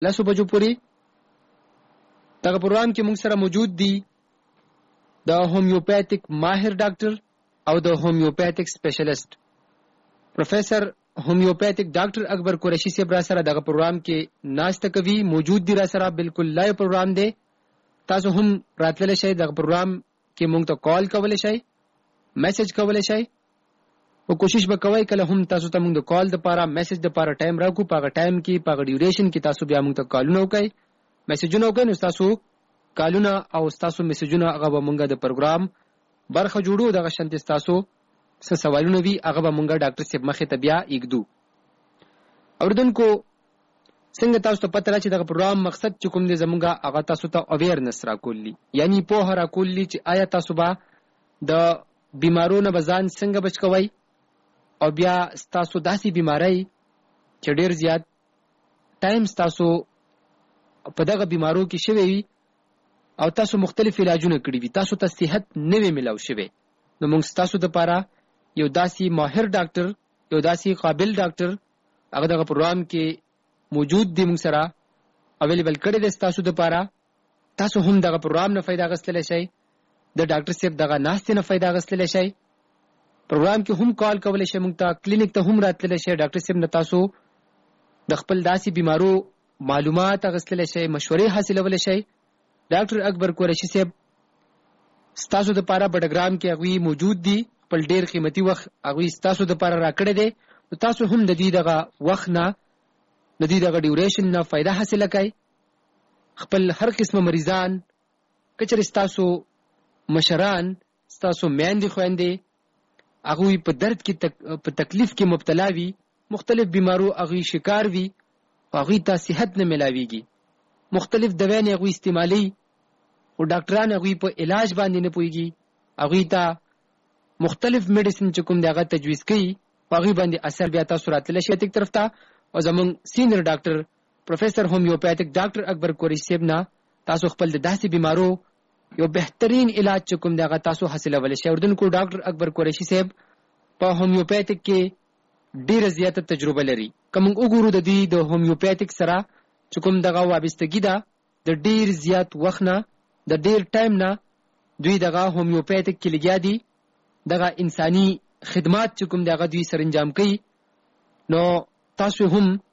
لسو بجو پوری دغه پروګرام کې موږ سره موجود دي د هومیوپیتیک ماهر ډاکټر او د هومیوپیتیک سپیشلیست پروفیسر هومیوپیتیک ډاکټر اکبر قریشی صاحب را سره دغه پروګرام کې ناشته کوي موجود دي را سره بالکل لایو پروګرام دی تاسو هم راتللی شئ دغه پروګرام کې موږ ته کال کولی شئ میسج کولی شئ او کوشش به کوئ کله هم تاسو ته موږ د کال دپاره میسج دپاره ټایم راکړو په هغه ټایم کې په هغه ډیوریشن کې تاسو بیا موږ ته کالونه وکئ میسجونه وکئ نو ستاسو کالونه او ستاسو میسجونه هغه به موږ د پروګرام برخه جوړو دغه شانتې ستاسو څه سوالونه وي هغه به موږ ډاکټر صاحب مخې ته بیا ایږدو اورېدونکو څنګه تاسو ته پته ده چې دغه پروګرام مقصد چې کوم دی زموږ هغه تاسو ته اویرنس راکولی یعنی پوهه راکولی چې آیا تاسو به د بیمارو نه به ځان څنګه بچ کوئ او بیا ستاسو داسې بیماری چې ډېر زیات ټایم ستاسو په دغه بیمارو کې شوی وي او تاسو مختلف علاجونه کړي وي تاسو ته صحت نه وي ملاو شوی نو موږ ستاسو دپاره یو داسې ماهر ډاکټر یو داسې قابل ډاکټر هغه دغه پروګرام کې موجود دی موږ سره اویلیبل کړی دی ستاسو دپاره تاسو هم دغه پروګرام نه فایده اخیستلی شئ د ډاکټر صاحب دغه ناستې نه فایده اخیستلی شئ پروګرام کې هم کال کولی شئ موږ ته کلینیک ته هم راتللی شئ ډاکټر صاحب نه تاسو د خپل داسې بیمارو معلومات اخیستلی شئ مشورې حاصلولی شئ ډاکټر اکبر قریشي صاحب ستاسو دپاره بډګرام کې هغوی موجود دي خپل ډېر قیمتي وخت هغوی ستاسو دپاره راکړی دی نو تاسو هم د دوی دغه وخت نه د دوی دغه ډیوریشن نه فایده حاصله کړئ خپل هر قسمه مریضان که چېرې ستاسو مشران ستاسو میندې خویندې هغوی په درد کې په تکلیف کې مبتلا وي مختلف بیمارو هغوی شکار وي هغوی ته صحت نه ملاویږي مختلف دوايانې هغوی استعمالوي خو ډاکټران هغوی په علاج باندې نه پوهېږي هغوی ته مختلف میډیسن چې کوم دی هغه تجویز کوي په هغوی باندې اثر بیا تاسو راتللی شئ طرف ته او زموږ سینیر ډاکټر پروفیسر هومیوپیتیک ډاکټر اکبر قریشي صاحب نه تاسو خپل د داسې بیمارو یو بهترین علاج چې کوم دی هغه تاسو حاصلولی شئ اردونکو ډاکټر اکبر قریشي صاحب په هومیوپیتیک کې ډېره زیاته تجربه لري که موږ وګورو د دوی د هومیوپیتیک سره چې کوم دغه وابستګي ده د ډېر زیات وخت نه د ډېر ټایم نه دوی دغه هومیوپیتیک کې لګیا دي دغه انساني خدمات چې کوم دی هغه دوی سرانجام کوي نو تاسو هم